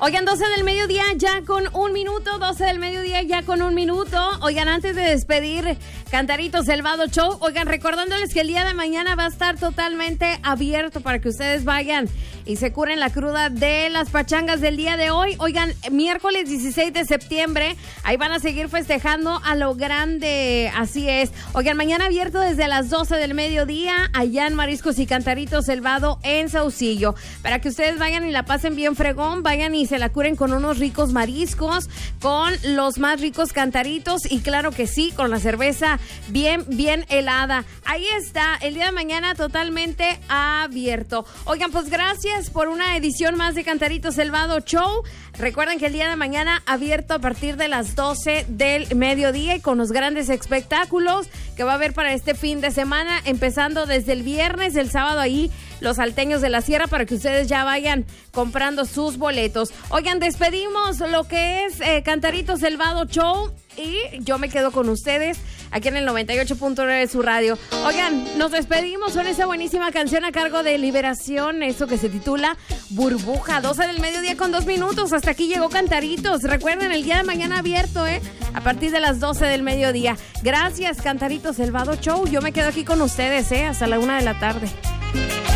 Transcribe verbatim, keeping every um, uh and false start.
Oigan, doce del mediodía ya con un minuto, doce del mediodía ya con un minuto. Oigan, antes de despedir Cantarito Salvado Show, oigan, recordándoles que el día de mañana va a estar totalmente abierto para que ustedes vayan y se curen la cruda de las pachangas del día de hoy. Oigan, miércoles dieciséis de septiembre, ahí van a seguir festejando a lo grande, así es. Oigan, mañana abierto desde las doce del mediodía, allá en Mariscos y Cantarito Salvado en Saucillo, para que ustedes vayan y la pasen bien fregón, vayan y se la curen con unos ricos mariscos, con los más ricos cantaritos y claro que sí, con la cerveza bien, bien helada. Ahí está, el día de mañana totalmente abierto. Oigan, pues gracias por una edición más de Cantarito Salvado Show. Recuerden que el día de mañana abierto a partir de las doce del mediodía y con los grandes espectáculos que va a haber para este fin de semana, empezando desde el viernes, el sábado ahí, los salteños de la sierra, para que ustedes ya vayan comprando sus boletos. Oigan, despedimos lo que es eh, Cantarito Salvado Show y yo me quedo con ustedes aquí en el noventa y ocho punto nueve de su radio. Oigan, nos despedimos con esa buenísima canción a cargo de Liberación, eso que se titula Burbuja. doce del mediodía con dos minutos, hasta aquí llegó Cantaritos. Recuerden, el día de mañana abierto, ¿eh? A partir de las doce del mediodía. Gracias, Cantarito Salvado Show. Yo me quedo aquí con ustedes, ¿eh? Hasta la una de la tarde.